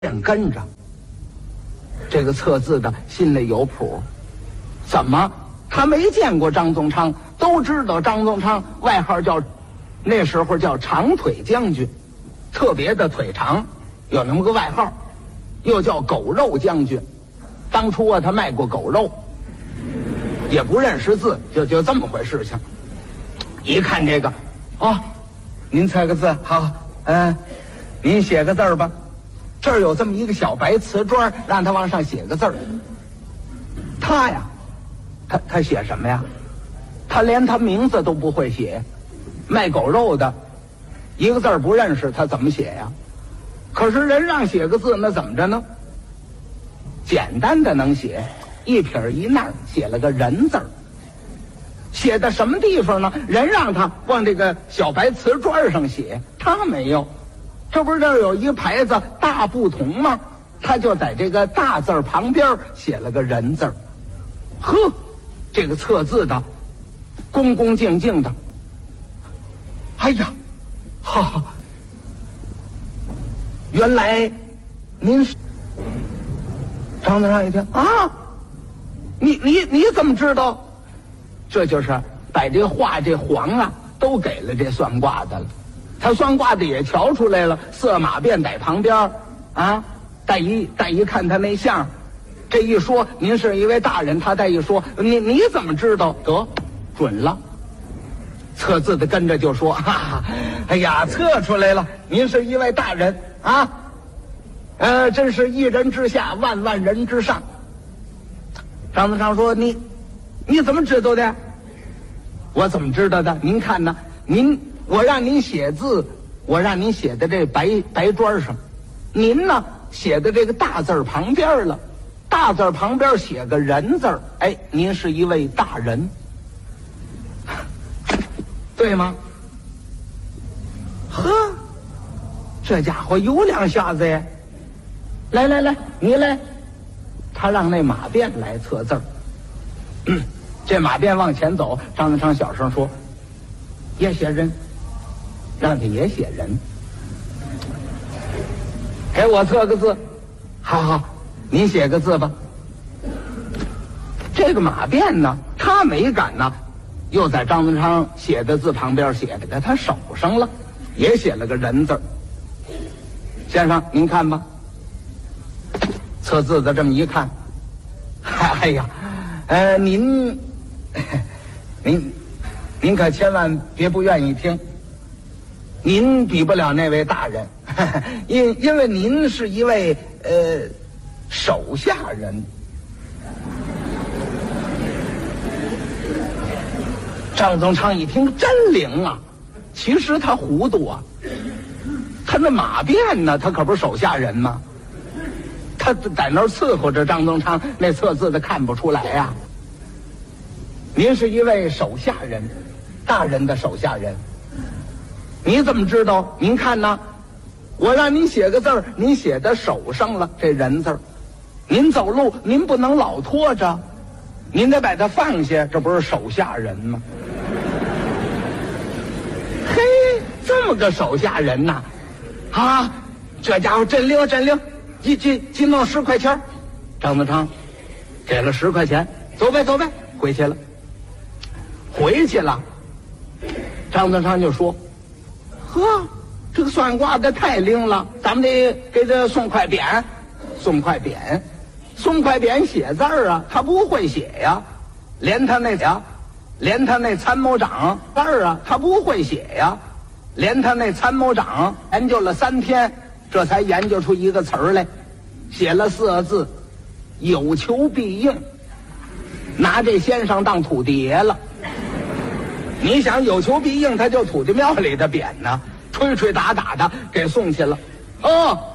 便跟着。这个测字的心里有谱，怎么他没见过张宗昌，都知道张宗昌外号叫，那时候叫长腿将军，特别的腿长，有那么个外号，又叫狗肉将军。当初啊，他卖过狗肉，也不认识字，就这么回事情。一看这个，哦，您测个字，好，您写个字儿吧。这儿有这么一个小白瓷砖，让他往上写个字儿。他呀，他写什么呀？他连他名字都不会写，卖狗肉的，一个字儿不认识，他怎么写呀？可是人让写个字，那怎么着呢？简单的能写，一撇一捺写了个人字儿。写的什么地方呢？人让他往这个小白瓷砖上写，他没有。这不是这儿有一个牌子大不同吗？他就在这个大字旁边写了个人字儿。呵，这个测字的恭恭敬敬的，哎呀，哈哈，原来您是张宗昌一听啊，你怎么知道？这就是把这画这黄啊都给了这算卦的了。他算卦的也瞧出来了，色马便在旁边啊，再一看他那相，这一说您是一位大人，他再一说你怎么知道？得准了。测字的跟着就说哈哈，哎呀，测出来了，您是一位大人啊，真是一人之下，万万人之上。张宗昌说你怎么知道的？我怎么知道的？您看呢？我让您写字，我让您写的这白砖上，您呢写的这个大字旁边了，大字旁边写个人字，哎，您是一位大人，对吗？呵，这家伙有两下子呀！来，你来。他让那马鞭来测字儿。这马鞭往前走，张宗昌小声说：“也写人。”让他也写人，给我测个字。好，您写个字吧。这个马鞭呢，他没敢呢，又在张宗昌写的字旁边写的，在他手上了，也写了个人字。先生，您看吧。测字的这么一看，哎呀，您可千万别不愿意听。您比不了那位大人，因为您是一位手下人。张宗昌一听真灵啊，其实他糊涂啊，他那马鞭呢，他可不是手下人吗？他在那儿伺候着张宗昌，那测字的看不出来呀。您是一位手下人，大人的手下人。你怎么知道？您看呢？我让您写个字儿，您写在手上了，这人字儿。您走路您不能老拖着，您得把它放下，这不是手下人吗？嘿，这么个手下人呐，啊，这家伙真溜，一弄10块钱。张宗昌给了10块钱，走呗，回去了。张宗昌就说：“呵，这个算卦的太灵了，咱们得给他送块匾。送块匾写字儿啊，他不会写呀，连他那参谋长字儿啊，他不会写呀，连他那参谋长研究了3天，这才研究出一个词儿来，写了4个字，有求必应，拿这先生当土地爷了。你想有求必应，他就土地庙里的匾呢，吹吹打打的给送去了。哦，